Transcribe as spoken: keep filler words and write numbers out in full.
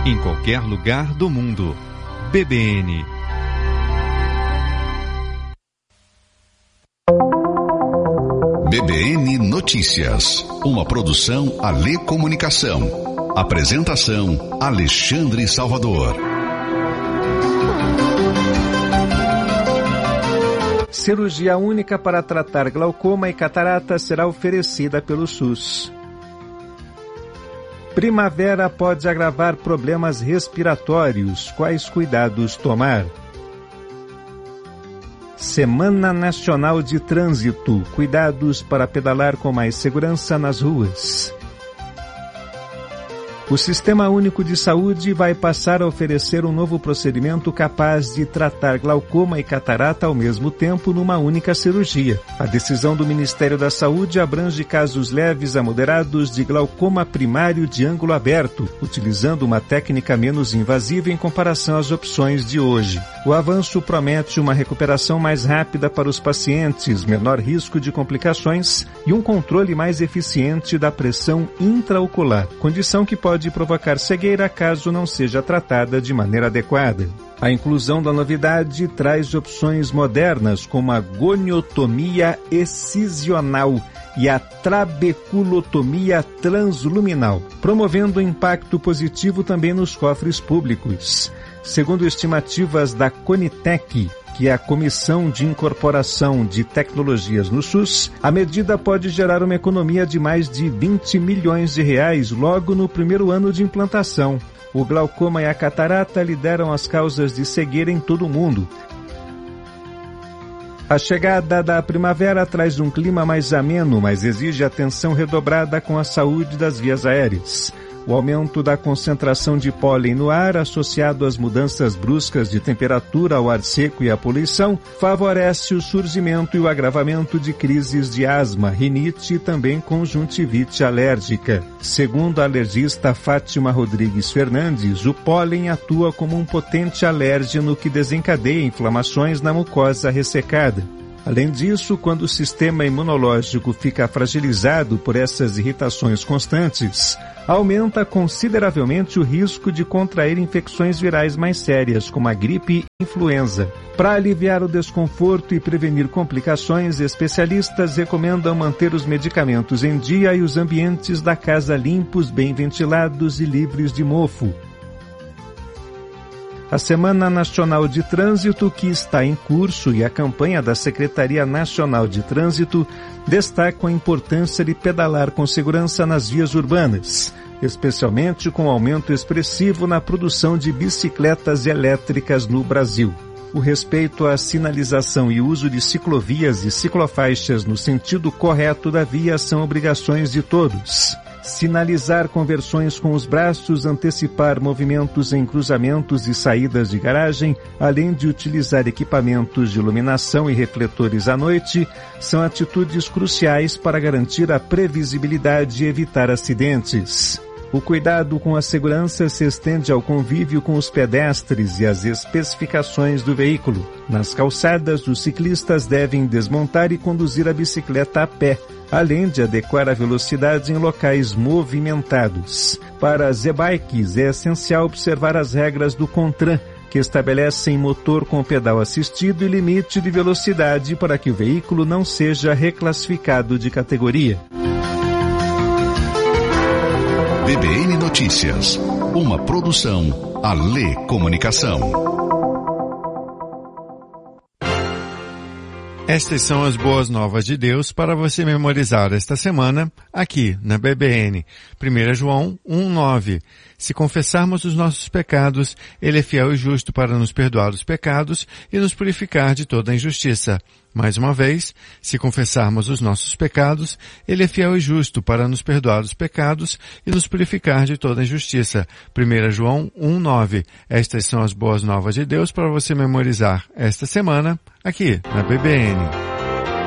em qualquer lugar do mundo. B B N. B B N Notícias, uma produção Alê Comunicação. Apresentação Alexandre Salvador. Cirurgia única para tratar glaucoma e catarata será oferecida pelo SUS. Primavera pode agravar problemas respiratórios. Quais cuidados tomar? Semana Nacional de Trânsito. Cuidados para pedalar com mais segurança nas ruas. O Sistema Único de Saúde vai passar a oferecer um novo procedimento capaz de tratar glaucoma e catarata ao mesmo tempo numa única cirurgia. A decisão do Ministério da Saúde abrange casos leves a moderados de glaucoma primário de ângulo aberto, utilizando uma técnica menos invasiva em comparação às opções de hoje. O avanço promete uma recuperação mais rápida para os pacientes, menor risco de complicações e um controle mais eficiente da pressão intraocular, condição que pode de provocar cegueira caso não seja tratada de maneira adequada. A inclusão da novidade traz opções modernas como a goniotomia excisional e a trabeculotomia transluminal, promovendo impacto positivo também nos cofres públicos. Segundo estimativas da Conitec, que é a Comissão de Incorporação de Tecnologias no SUS, a medida pode gerar uma economia de mais de vinte milhões de reais logo no primeiro ano de implantação. O glaucoma e a catarata lideram as causas de cegueira em todo o mundo. A chegada da primavera traz um clima mais ameno, mas exige atenção redobrada com a saúde das vias aéreas. O aumento da concentração de pólen no ar, associado às mudanças bruscas de temperatura ao ar seco e à poluição, favorece o surgimento e o agravamento de crises de asma, rinite e também conjuntivite alérgica. Segundo a alergista Fátima Rodrigues Fernandes, o pólen atua como um potente alérgeno que desencadeia inflamações na mucosa ressecada. Além disso, quando o sistema imunológico fica fragilizado por essas irritações constantes, aumenta consideravelmente o risco de contrair infecções virais mais sérias, como a gripe e influenza. Para aliviar o desconforto e prevenir complicações, especialistas recomendam manter os medicamentos em dia e os ambientes da casa limpos, bem ventilados e livres de mofo. A Semana Nacional de Trânsito, que está em curso, e a campanha da Secretaria Nacional de Trânsito destacam a importância de pedalar com segurança nas vias urbanas, especialmente com o aumento expressivo na produção de bicicletas elétricas no Brasil. O respeito à sinalização e uso de ciclovias e ciclofaixas no sentido correto da via são obrigações de todos. Sinalizar conversões com os braços, antecipar movimentos em cruzamentos e saídas de garagem, além de utilizar equipamentos de iluminação e refletores à noite, são atitudes cruciais para garantir a previsibilidade e evitar acidentes. O cuidado com a segurança se estende ao convívio com os pedestres e às especificações do veículo. Nas calçadas, os ciclistas devem desmontar e conduzir a bicicleta a pé, além de adequar a velocidade em locais movimentados. Para as e-bikes, é essencial observar as regras do CONTRAN, que estabelecem motor com pedal assistido e limite de velocidade para que o veículo não seja reclassificado de categoria. B B N Notícias, uma produção Alê Comunicação. Estas são as boas novas de Deus para você memorizar esta semana aqui na B B N. primeiro João um, nove. Se confessarmos os nossos pecados, Ele é fiel e justo para nos perdoar os pecados e nos purificar de toda a injustiça. Mais uma vez, se confessarmos os nossos pecados, Ele é fiel e justo para nos perdoar os pecados e nos purificar de toda a injustiça. primeiro João um, nove. Estas são as boas novas de Deus para você memorizar esta semana aqui na B B N.